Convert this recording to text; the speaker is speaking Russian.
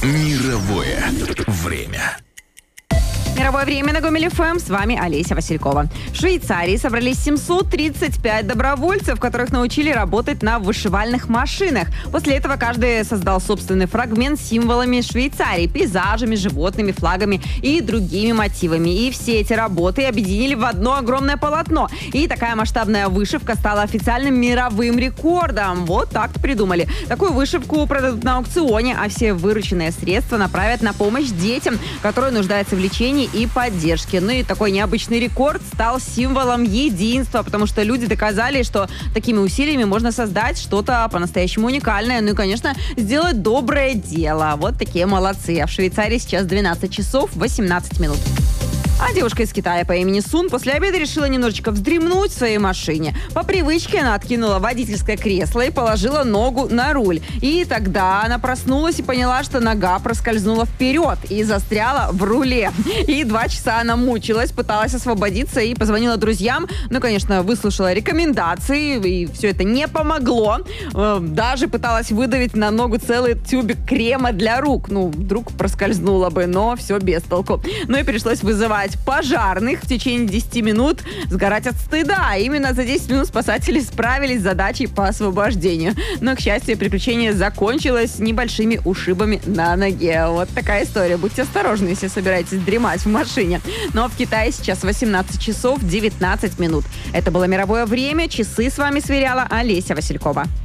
Мировое время. Мировое время на Гомель ФМ. С вами Олеся Василькова. В Швейцарии собрались 735 добровольцев, которых научили работать на вышивальных машинах. После этого каждый создал собственный фрагмент с символами Швейцарии, пейзажами, животными, флагами и другими мотивами. И все эти работы объединили в одно огромное полотно. И такая масштабная вышивка стала официальным мировым рекордом. Вот так-то придумали. Такую вышивку продадут на аукционе, а все вырученные средства направят на помощь детям, которые нуждаются в лечении и поддержки. Ну и такой необычный рекорд стал символом единства, потому что люди доказали, что такими усилиями можно создать что-то по-настоящему уникальное. Ну и, конечно, сделать доброе дело. Вот такие молодцы. А в Швейцарии сейчас 12 часов 18 минут. А девушка из Китая по имени Сун после обеда решила немножечко вздремнуть в своей машине. По привычке она откинула водительское кресло и положила ногу на руль. И тогда она проснулась и поняла, что нога проскользнула вперед и застряла в руле. И 2 часа она мучилась, пыталась освободиться и позвонила друзьям. Ну, конечно, выслушала рекомендации, и все это не помогло. Даже пыталась выдавить на ногу целый тюбик крема для рук. Ну, вдруг проскользнула бы, но все без толку. Ну и пришлось вызывать пожарных в течение 10 минут, сгорать от стыда. Именно за 10 минут спасатели справились с задачей по освобождению. Но, к счастью, приключение закончилось небольшими ушибами на ноге. Вот такая история. Будьте осторожны, если собираетесь дремать в машине. Но в Китае сейчас 18 часов 19 минут. Это было мировое время. Часы с вами сверяла Олеся Василькова.